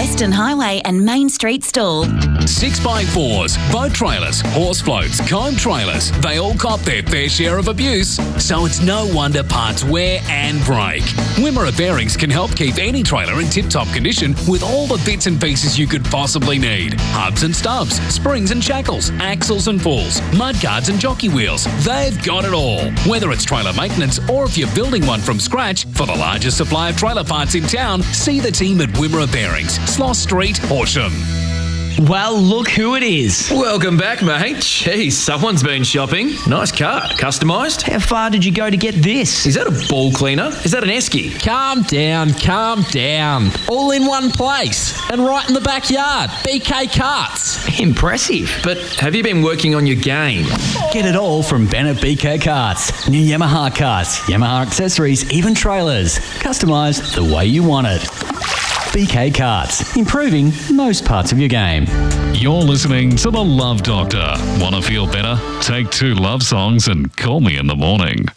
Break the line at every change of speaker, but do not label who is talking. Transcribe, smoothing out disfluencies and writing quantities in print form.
Western Highway and Main Street Stall.
6x4s, boat trailers, horse floats, comb trailers. They all cop their fair share of abuse, so it's no wonder parts wear and break. Wimmera Bearings can help keep any trailer in tip-top condition with all the bits and pieces you could possibly need. Hubs and stubs, springs and shackles, axles and pulls, mudguards and jockey wheels. They've got it all. Whether it's trailer maintenance or if you're building one from scratch, for the largest supply of trailer parts in town, see the team at Wimmera Bearings, Sloss Street, Horsham.
Well, look who it is.
Welcome back, mate. Jeez, someone's been shopping. Nice car. Customised?
How far did you go to get this?
Is that a ball cleaner? Is that an esky?
Calm down. All in one place and right in the backyard. BK Carts.
Impressive.
But have you been working on your game?
Get it all from Ben at BK Carts. New Yamaha carts, Yamaha accessories, even trailers. Customised the way you want it. BK Carts, improving most parts of your game.
You're listening to The Love Doctor. Want to feel better? Take 2 love songs and call me in the morning.